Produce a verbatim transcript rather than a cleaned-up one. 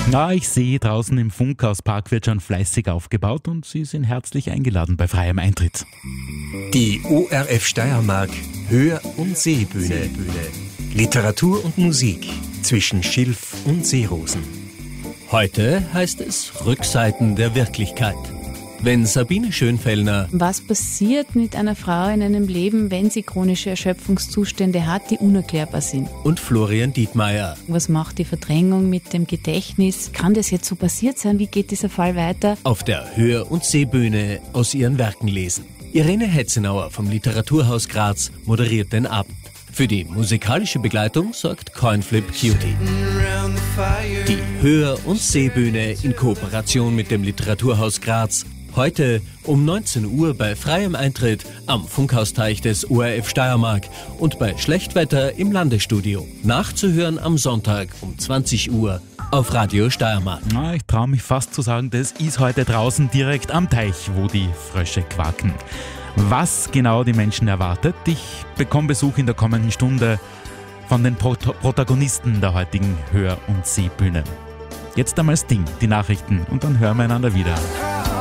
Na, ich sehe, draußen im Funkhauspark wird schon fleißig aufgebaut und Sie sind herzlich eingeladen bei freiem Eintritt. Die O R F Steiermark Hör- und Seebühne. Literatur und Musik zwischen Schilf und Seerosen. Heute heißt es Rückseiten der Wirklichkeit. Wenn Sabine Schönfellner Was passiert mit einer Frau in einem Leben, wenn sie chronische Erschöpfungszustände hat, die unerklärbar sind? und Florian Dietmeier Was macht die Verdrängung mit dem Gedächtnis? Kann das jetzt so passiert sein? Wie geht dieser Fall weiter? auf der Hör- und Seebühne aus ihren Werken lesen. Irene Hetzenauer vom Literaturhaus Graz moderiert den Abend. Für die musikalische Begleitung sorgt Coinflip Cutie. Die Hör- und Seebühne in Kooperation mit dem Literaturhaus Graz. Heute um neunzehn Uhr bei freiem Eintritt am Funkhausteich des O R F Steiermark und bei Schlechtwetter im Landesstudio. Nachzuhören am Sonntag um zwanzig Uhr auf Radio Steiermark. Na, ich traue mich fast zu sagen, das ist heute draußen direkt am Teich, wo die Frösche quaken. Was genau die Menschen erwartet, ich bekomme Besuch in der kommenden Stunde von den Pro- Protagonisten der heutigen Hör- und Seebühne. Jetzt einmal Sting, die Nachrichten und dann hören wir einander wieder.